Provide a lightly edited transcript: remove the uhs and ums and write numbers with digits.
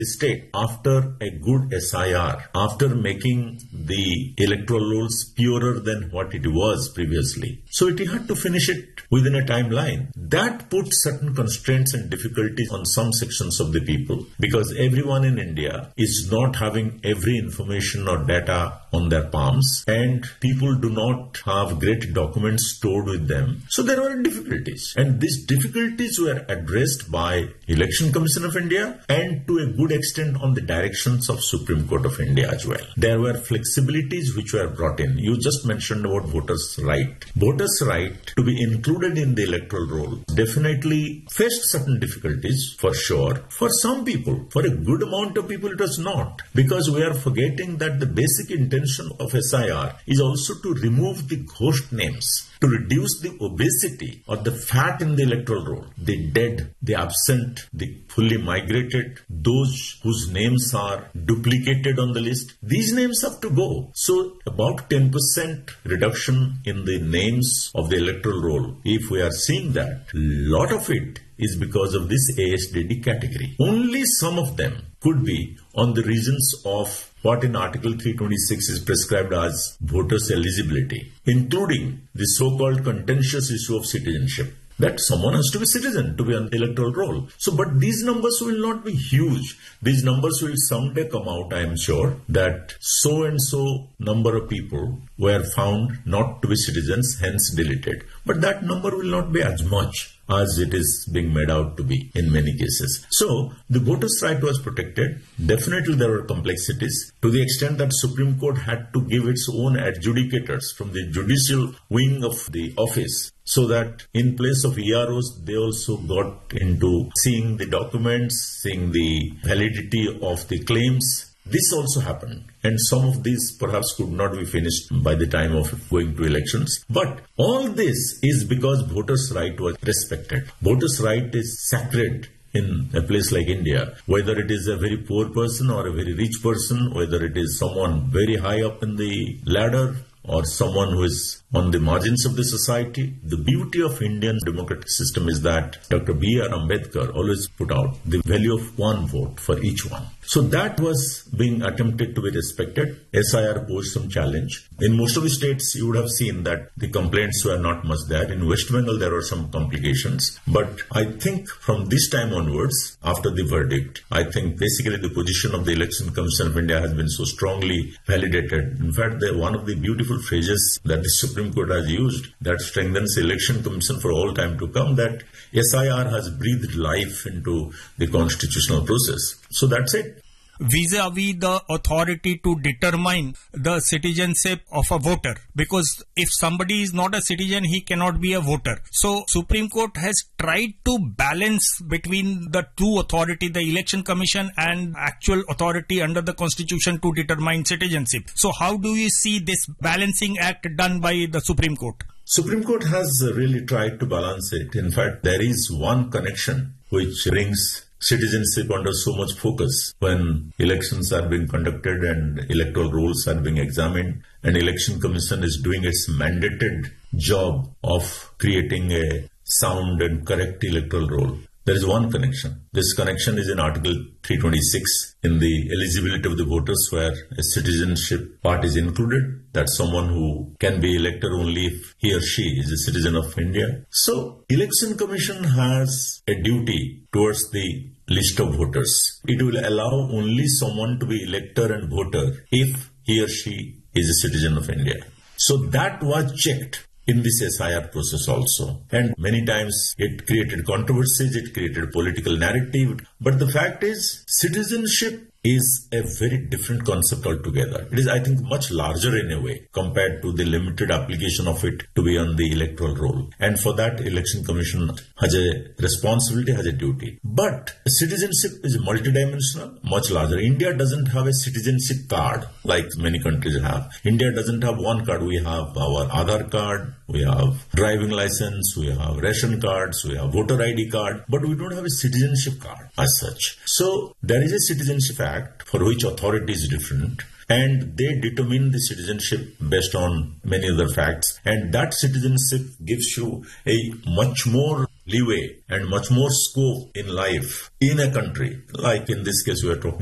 state, after a good SIR, after making the electoral rolls purer than what it was previously. So it had to finish it within a timeline. That put certain constraints and difficulties on some sections of the people, because everyone in India is not having every information or data on their palms, and people do not have great documents stored with them. So there were difficulties, and these difficulties were addressed by Election Commission of India and to a good extent on the directions of Supreme Court of India as well. There were flexibilities which were brought in. You just mentioned about voters' right. Voters' right to be included in the electoral roll definitely faced certain difficulties, for sure. For some people, for a good amount of people, it was not, because we are forgetting that the basic intention of SIR is also to remove the ghost names, to reduce the obesity or the fat in the electoral roll, the dead, the absent, the fully migrated, those whose names are duplicated on the list. These names have to go. So about 10% reduction in the names of the electoral roll. If we are seeing that, lot of it is because of this ASDD category. Only some of them could be on the reasons of what in Article 326 is prescribed as voters' eligibility, including the so-called contentious issue of citizenship, that someone has to be citizen to be on the electoral roll. So, but these numbers will not be huge. These numbers will someday come out, I am sure, that so and so number of people were found not to be citizens, hence deleted. But that number will not be as much as it is being made out to be in many cases. So, the voters' right was protected. Definitely there were complexities to the extent that Supreme Court had to give its own adjudicators from the judicial wing of the office, so that in place of EROs, they also got into seeing the documents, seeing the validity of the claims. This also happened, and some of these perhaps could not be finished by the time of going to elections. But all this is because voters' right was respected. Voters' right is sacred in a place like India, whether it is a very poor person or a very rich person, whether it is someone very high up in the ladder or someone who is on the margins of the society. The beauty of Indian democratic system is that Dr. B.R. Ambedkar always put out the value of one vote for each one. So that was being attempted to be respected. SIR posed some challenge. In most of the states, you would have seen that the complaints were not much there. In West Bengal, there were some complications. But I think from this time onwards, after the verdict, I think basically the position of the Election Commission of India has been so strongly validated. In fact, one of the beautiful phrases that the Supreme Court has used that strengthens the Election Commission for all time to come, that SIR has breathed life into the constitutional process. So that's it. Vis-a-vis the authority to determine the citizenship of a voter, because if somebody is not a citizen, he cannot be a voter. So Supreme Court has tried to balance between the two authority, the Election Commission and actual authority under the Constitution to determine citizenship. So how do you see this balancing act done by the Supreme Court? Supreme Court has really tried to balance it. In fact, there is one connection which brings citizenship under so much focus when elections are being conducted and electoral rolls are being examined, and Election Commission is doing its mandated job of creating a sound and correct electoral roll. There is one connection. This connection is in Article 326 in the eligibility of the voters, where a citizenship part is included. That's someone who can be elected only if he or she is a citizen of India. So, Election Commission has a duty towards the list of voters. It will allow only someone to be elector and voter if he or she is a citizen of India. So that was checked in this SIR process also. And many times it created controversies, it created political narrative. But the fact is, citizenship is a very different concept altogether. It is, I think, much larger in a way compared to the limited application of it to be on the electoral roll. And for that, Election Commission has a responsibility, has a duty. But citizenship is multidimensional, much larger. India doesn't have a citizenship card like many countries have. India doesn't have one card. We have our Aadhaar card, we have driving license, we have ration cards, we have voter ID card, but we don't have a citizenship card as such. So there is a Citizenship Act for which authority is different, and they determine the citizenship based on many other facts, and that citizenship gives you a much more leeway and much more scope in life in a country, like in this case we are talking